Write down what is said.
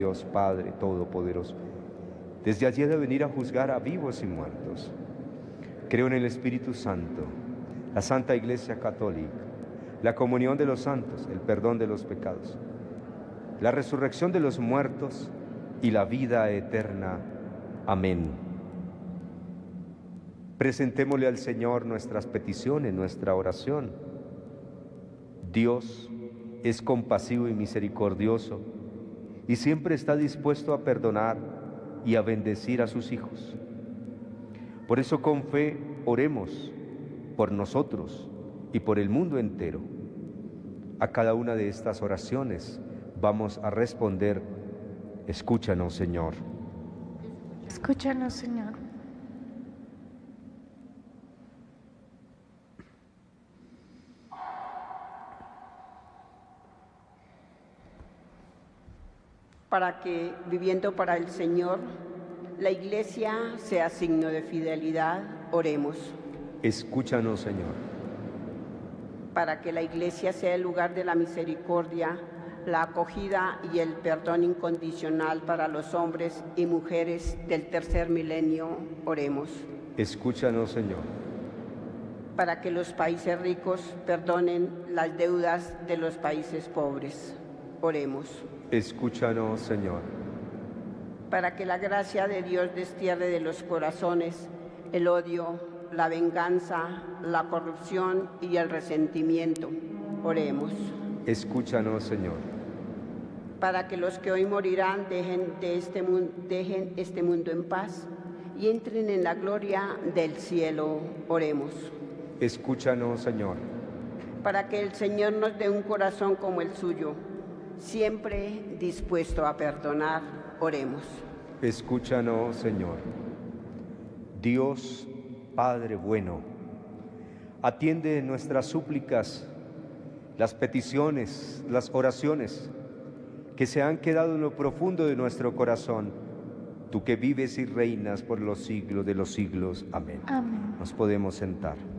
Dios Padre Todopoderoso, desde allí de venir a juzgar a vivos y muertos. Creo en el Espíritu Santo, la Santa Iglesia Católica, la comunión de los santos, el perdón de los pecados, la resurrección de los muertos y la vida eterna. Amén. Presentémosle al Señor nuestras peticiones, nuestra oración. Dios es compasivo y misericordioso y siempre está dispuesto a perdonar y a bendecir a sus hijos. Por eso con fe oremos por nosotros y por el mundo entero. A cada una de estas oraciones vamos a responder: escúchanos, Señor. Escúchanos, Señor. Para que, viviendo para el Señor, la Iglesia sea signo de fidelidad, oremos. Escúchanos, Señor. Para que la Iglesia sea el lugar de la misericordia, la acogida y el perdón incondicional para los hombres y mujeres del tercer milenio, oremos. Escúchanos, Señor. Para que los países ricos perdonen las deudas de los países pobres, oremos. Escúchanos, Señor. Para que la gracia de Dios destierre de los corazones el odio, la venganza, la corrupción y el resentimiento, oremos. Escúchanos, Señor. Para que los que hoy morirán dejen este mundo en paz y entren en la gloria del cielo, oremos. Escúchanos, Señor. Para que el Señor nos dé un corazón como el suyo, siempre dispuesto a perdonar, oremos. Escúchanos, Señor. Dios, Padre bueno, atiende nuestras súplicas, las peticiones, las oraciones que se han quedado en lo profundo de nuestro corazón. Tú que vives y reinas por los siglos de los siglos. Amén. Amén. Nos podemos sentar.